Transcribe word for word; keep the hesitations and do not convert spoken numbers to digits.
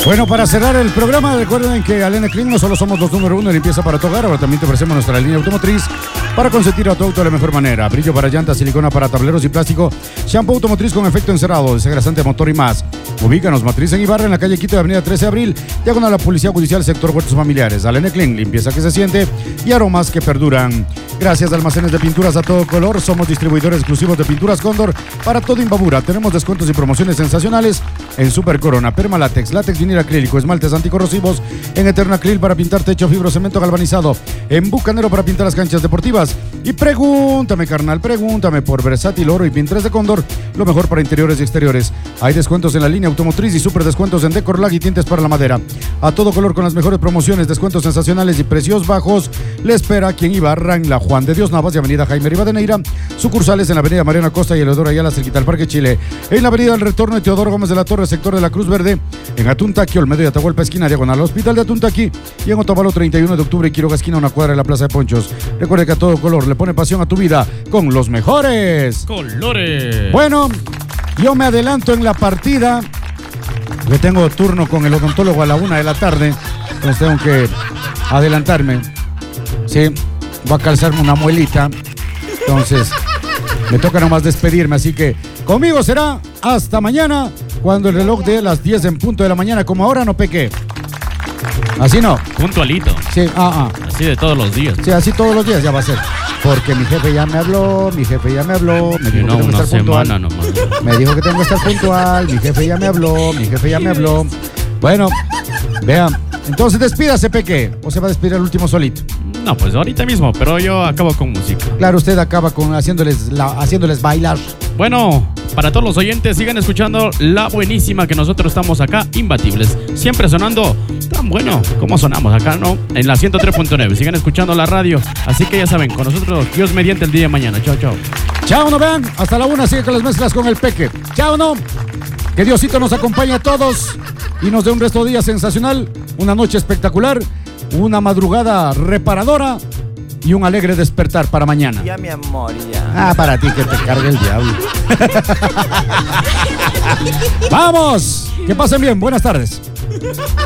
Bueno, para cerrar el programa, recuerden que Alene Clean no solo somos los número uno en limpieza para tu hogar, ahora también te ofrecemos nuestra línea automotriz para consentir a tu auto de la mejor manera. Brillo para llantas, silicona para tableros y plástico, shampoo automotriz con efecto encerado, desengrasante motor y más. Ubícanos, Matriz en Ibarra, en la calle Quito de Avenida trece de abril, diagonal a la Policía Judicial, sector Huertos Familiares. Alene Clean, limpieza que se siente y aromas que perduran. Gracias a Almacenes de Pinturas a todo color, somos distribuidores exclusivos de pinturas Cóndor para todo Imbabura. Tenemos descuentos y promociones sensacionales en Super Corona, Permalátex, látex vinil acrílico, esmaltes anticorrosivos, en Eternacryl para pintar techo, fibrocemento galvanizado, en Bucanero para pintar las canchas deportivas. Y pregúntame, carnal, pregúntame por Versátil Oro y Pintres de Cóndor, lo mejor para interiores y exteriores. Hay descuentos en la línea automotriz y super descuentos en Decorlag y tintes para la madera. A todo color con las mejores promociones, descuentos sensacionales y precios bajos. Le espera aquí en Ibarra, en la Juan de Dios Navas y Avenida Jaime Rivadeneira. Sucursales en la Avenida Mariana Costa y Eleodoro Ayala, cerquita al Parque Chile. En la Avenida del Retorno de Teodoro Gómez de la Torre, sector de la Cruz Verde. En Atuntaqui, Olmedo y Atahualpa, esquina diagonal al Hospital de Atuntaqui. Y en Otavalo, treinta y uno de octubre y Quiroga, esquina, una cuadra de la Plaza de Ponchos. Recuerde que a todo color le pone pasión a tu vida con los mejores colores. Bueno, yo me adelanto en la partida. Yo tengo turno con el odontólogo a la una de la tarde. Entonces tengo que adelantarme. Sí, voy a calzarme una muelita. Entonces, me toca nomás despedirme. Así que conmigo será hasta mañana, cuando el reloj dé las diez en punto de la mañana. Como ahora no pequé. Así no. Puntualito. Sí, ah, ah. Así de todos los días. Sí, así todos los días ya va a ser. Porque mi jefe ya me habló, mi jefe ya me habló, me dijo no, que tengo una que estar puntual. semana nomás. Me dijo que tengo que estar puntual, mi jefe ya me habló, mi jefe ya me habló. Bueno, vean, entonces despídase, Peque, o se va a despedir el último solito. No, pues ahorita mismo, pero yo acabo con música. Claro, usted acaba con haciéndoles, la, haciéndoles bailar. Bueno, para todos los oyentes, sigan escuchando la buenísima que nosotros estamos acá, imbatibles. Siempre sonando tan bueno como sonamos acá, ¿no? En la ciento tres punto nueve. Sigan escuchando la radio. Así que ya saben, con nosotros, Dios mediante el día de mañana. Chao, chao. Chao, no vean. Hasta la una, sigue con las mezclas con el Peque. Chao, no. Que Diosito nos acompañe a todos y nos dé un resto de día sensacional, una noche espectacular, una madrugada reparadora y un alegre despertar para mañana. Ya, mi amor, ya. Ah, para ti que te cargue el diablo. ¡Vamos! Que pasen bien. Buenas tardes.